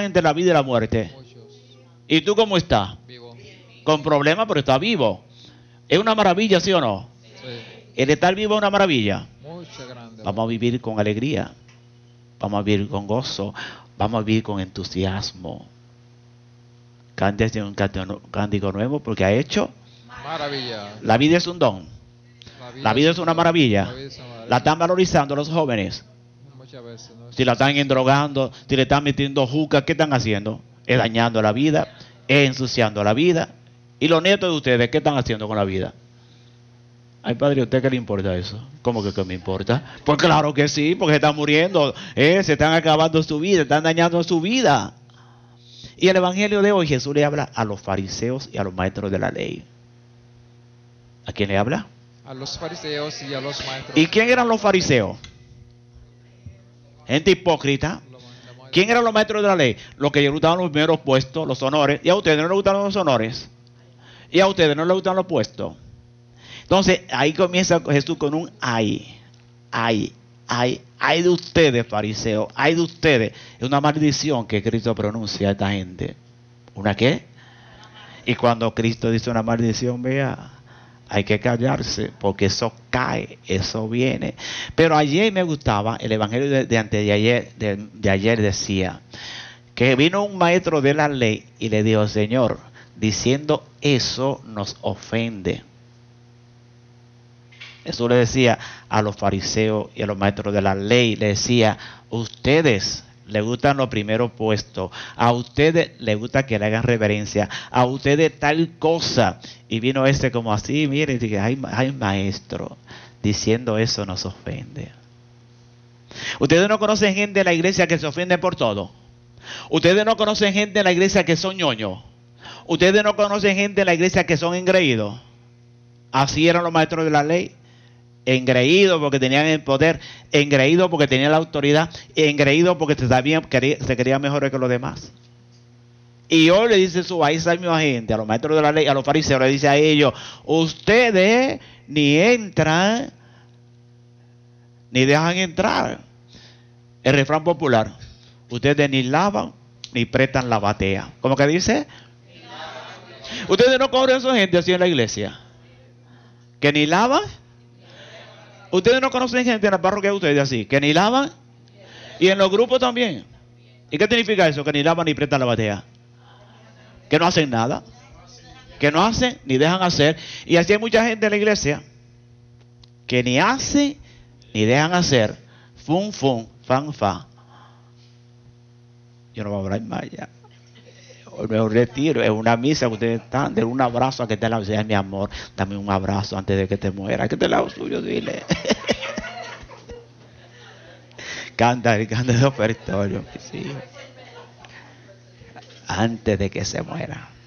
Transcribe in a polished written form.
entre la vida y la muerte. Muchos. ¿Y tú cómo estás? Vivo. Con problemas, pero estás vivo. ¿Es una maravilla, sí o no? Sí. El estar vivo es una maravilla. Mucha grande. Vamos a vivir con alegría. Vamos a vivir con gozo. Vamos a vivir con entusiasmo. Cántese un cántico nuevo porque ha hecho. Maravilla. La vida es un don. La vida es una maravilla. La vida es una maravilla. La están valorizando los jóvenes. Muchas veces. ¿No? Si la están endrogando, si le están metiendo juca, ¿qué están haciendo? Es dañando la vida, es ensuciando la vida. Y los nietos de ustedes, ¿qué están haciendo con la vida? Ay, padre, ¿a usted qué le importa eso? ¿Cómo que me importa? Pues claro que sí, porque se están muriendo, se están acabando su vida, están dañando su vida. Y el evangelio de hoy, Jesús le habla a los fariseos y a los maestros de la ley. ¿A quién le habla? A los fariseos y a los maestros. ¿Y quién eran los fariseos? Gente hipócrita. ¿Quién eran los maestros de la ley? Los que le gustaban los primeros puestos, los honores. ¿Y a ustedes no les gustan los honores? ¿Y a ustedes no les gustan los puestos? Entonces, ahí comienza Jesús con un ay de ustedes, fariseos, ay de ustedes. Es una maldición que Cristo pronuncia a esta gente. ¿Una qué? Y cuando Cristo dice una maldición, vea, hay que callarse, porque eso cae, eso viene. Pero ayer me gustaba, el evangelio de antes de ayer decía, que vino un maestro de la ley y le dijo, Señor, diciendo eso nos ofende. Jesús le decía a los fariseos y a los maestros de la ley, le decía, ustedes les gustan los primeros puestos, a ustedes les gusta que le hagan reverencia, a ustedes tal cosa. Y vino este como así, mire, y dije, ay maestro, diciendo eso nos ofende. Ustedes no conocen gente en la iglesia que se ofende por todo. Ustedes no conocen gente en la iglesia que son ñoños. Ustedes no conocen gente en la iglesia que son engreídos. Así eran los maestros de la ley. Engreídos porque tenían el poder, engreídos porque tenían la autoridad, engreídos porque se creían mejores que los demás. Y hoy le dice a esa misma gente, a los maestros de la ley, a los fariseos, le dice a ellos, ustedes ni entran, ni dejan entrar. El refrán popular, ustedes ni lavan, ni prestan la batea. ¿Cómo que dice? Ustedes no conocen a esa gente así en la iglesia, que ni lavan. Ustedes no conocen gente en la parroquia de ustedes así, que ni lavan, y en los grupos también. ¿Y qué significa eso? Que ni lavan ni prestan la batea. Que no hacen nada. Que no hacen ni dejan hacer. Y así hay mucha gente en la iglesia que ni hace ni dejan hacer. Fun, fan, fa. Yo no voy a hablar más ya. Me retiro, es una misa que ustedes están, de un abrazo a que te la sea, mi amor, dame un abrazo antes de que te muera, que te lado suyo, dile. Canta de ofertorio, sí. Antes de que se muera.